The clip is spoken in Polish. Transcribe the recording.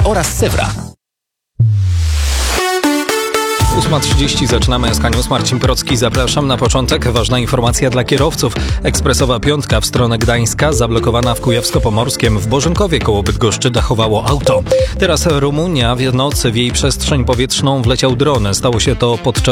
oraz Sewra. 8:30 zaczynamy SK News. Marcin Procki, zapraszam. Na początek ważna informacja dla kierowców. Ekspresowa piątka w stronę Gdańska zablokowana w Kujawsko-Pomorskiem. W Bożynkowie koło Bydgoszczy dachowało auto. Teraz Rumunia. W nocy w jej przestrzeń powietrzną wleciał dron. Stało się to podczas